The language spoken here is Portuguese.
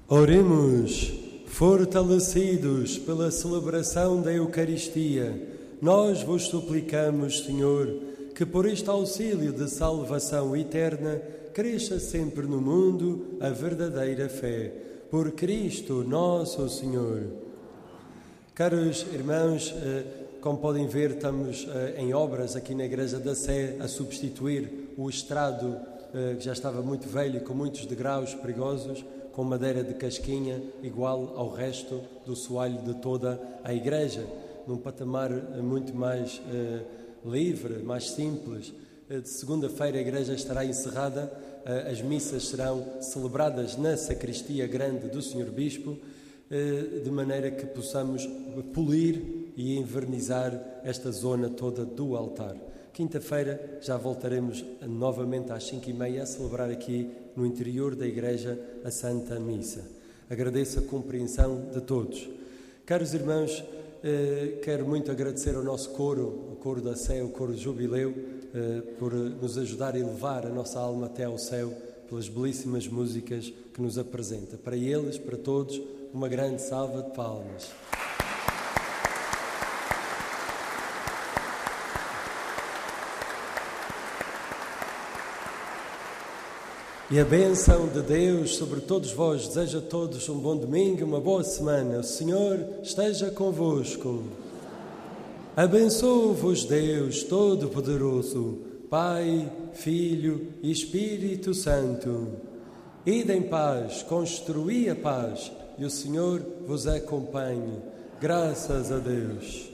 Oremos, fortalecidos pela celebração da Eucaristia, nós vos suplicamos, Senhor, que por este auxílio de salvação eterna cresça sempre no mundo a verdadeira fé. Por Cristo nosso Senhor. Caros irmãos, como podem ver, estamos em obras aqui na Igreja da Sé a substituir o estrado que já estava muito velho e com muitos degraus perigosos, com madeira de casquinha, igual ao resto do soalho de toda a Igreja, num patamar muito mais livre, mais simples. De segunda-feira a Igreja estará encerrada, as missas serão celebradas na sacristia grande do Senhor Bispo, de maneira que possamos polir e envernizar esta zona toda do altar. Quinta-feira já voltaremos novamente às 5h30 a celebrar aqui no interior da Igreja a Santa Missa. Agradeço a compreensão de todos. Caros irmãos, quero muito agradecer ao nosso coro, o coro da Sé, o coro de Jubileu, por nos ajudar a elevar a nossa alma até ao céu pelas belíssimas músicas que nos apresenta. Para eles, para todos, uma grande salva de palmas. E a bênção de Deus sobre todos vós, desejo a todos um bom domingo, uma boa semana. O Senhor esteja convosco. Abençoe-vos Deus Todo-Poderoso, Pai, Filho e Espírito Santo. Ide em paz, construí a paz, e o Senhor vos acompanhe. Graças a Deus.